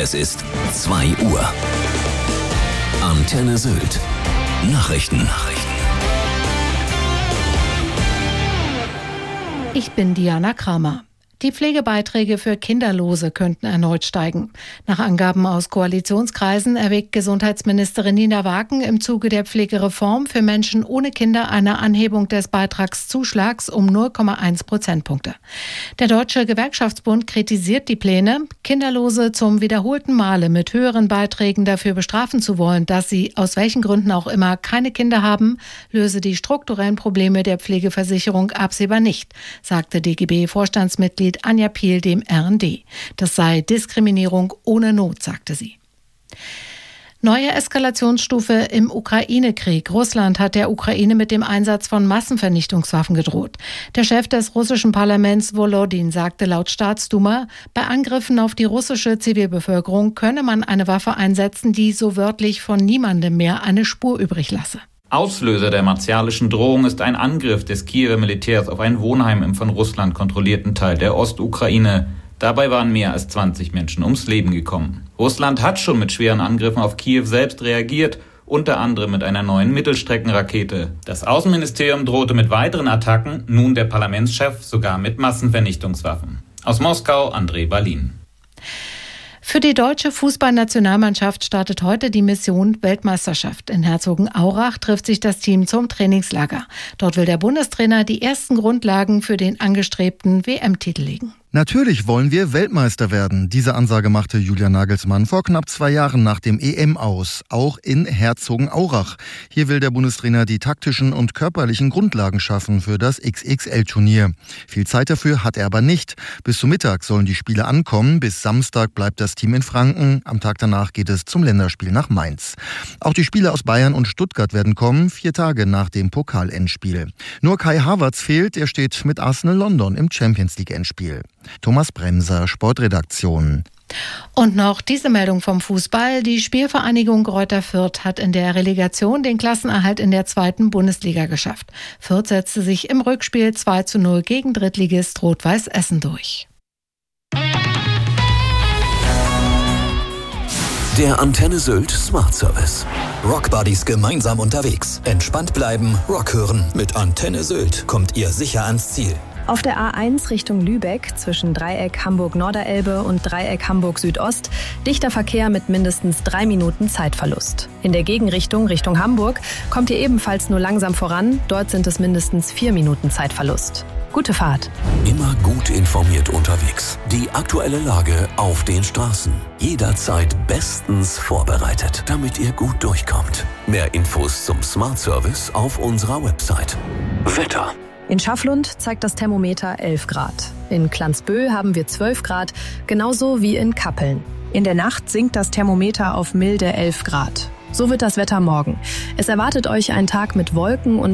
Es ist 2 Uhr. Antenne Sylt. Nachrichten. Ich bin Diana Kramer. Die Pflegebeiträge für Kinderlose könnten erneut steigen. Nach Angaben aus Koalitionskreisen erwägt Gesundheitsministerin Nina Waken im Zuge der Pflegereform für Menschen ohne Kinder eine Anhebung des Beitragszuschlags um 0,1 Prozentpunkte. Der Deutsche Gewerkschaftsbund kritisiert die Pläne, Kinderlose zum wiederholten Male mit höheren Beiträgen dafür bestrafen zu wollen, dass sie aus welchen Gründen auch immer keine Kinder haben, löse die strukturellen Probleme der Pflegeversicherung absehbar nicht, sagte DGB-Vorstandsmitglied Anja Piel dem RND. Das sei Diskriminierung ohne Not, sagte sie. Neue Eskalationsstufe im Ukraine-Krieg. Russland hat der Ukraine mit dem Einsatz von Massenvernichtungswaffen gedroht. Der Chef des russischen Parlaments Volodin sagte laut Staatsduma, bei Angriffen auf die russische Zivilbevölkerung könne man eine Waffe einsetzen, die so wörtlich von niemandem mehr eine Spur übrig lasse. Auslöser der martialischen Drohung ist ein Angriff des Kiewer Militärs auf ein Wohnheim im von Russland kontrollierten Teil der Ostukraine. Dabei waren mehr als 20 Menschen ums Leben gekommen. Russland hat schon mit schweren Angriffen auf Kiew selbst reagiert, unter anderem mit einer neuen Mittelstreckenrakete. Das Außenministerium drohte mit weiteren Attacken, nun der Parlamentschef sogar mit Massenvernichtungswaffen. Aus Moskau, André Balin. Für die deutsche Fußballnationalmannschaft startet heute die Mission Weltmeisterschaft. In Herzogenaurach trifft sich das Team zum Trainingslager. Dort will der Bundestrainer die ersten Grundlagen für den angestrebten WM-Titel legen. Natürlich wollen wir Weltmeister werden. Diese Ansage machte Julian Nagelsmann vor knapp 2 Jahren nach dem EM aus, auch in Herzogenaurach. Hier will der Bundestrainer die taktischen und körperlichen Grundlagen schaffen für das XXL-Turnier. Viel Zeit dafür hat er aber nicht. Bis zum Mittag sollen die Spiele ankommen. Bis Samstag bleibt das Team in Franken. Am Tag danach geht es zum Länderspiel nach Mainz. Auch die Spieler aus Bayern und Stuttgart werden kommen, 4 Tage nach dem Pokal-Endspiel. Nur Kai Havertz fehlt, er steht mit Arsenal London im Champions-League-Endspiel. Thomas Bremser, Sportredaktion. Und noch diese Meldung vom Fußball. Die Spielvereinigung Greuther Fürth hat in der Relegation den Klassenerhalt in der 2. Bundesliga geschafft. Fürth setzte sich im Rückspiel 2:0 gegen Drittligist Rot-Weiß Essen durch. Der Antenne Sylt Smart Service. Rockbuddies gemeinsam unterwegs. Entspannt bleiben, Rock hören. Mit Antenne Sylt kommt ihr sicher ans Ziel. Auf der A1 Richtung Lübeck zwischen Dreieck Hamburg-Norderelbe und Dreieck Hamburg-Südost dichter Verkehr mit mindestens 3 Minuten Zeitverlust. In der Gegenrichtung Richtung Hamburg kommt ihr ebenfalls nur langsam voran. Dort sind es mindestens 4 Minuten Zeitverlust. Gute Fahrt. Immer gut informiert unterwegs. Die aktuelle Lage auf den Straßen. Jederzeit bestens vorbereitet, damit ihr gut durchkommt. Mehr Infos zum Smart Service auf unserer Website. Wetter. In Schafflund zeigt das Thermometer 11 Grad. In Klansböhl haben wir 12 Grad, genauso wie in Kappeln. In der Nacht sinkt das Thermometer auf milde 11 Grad. So wird das Wetter morgen. Es erwartet euch ein Tag mit Wolken und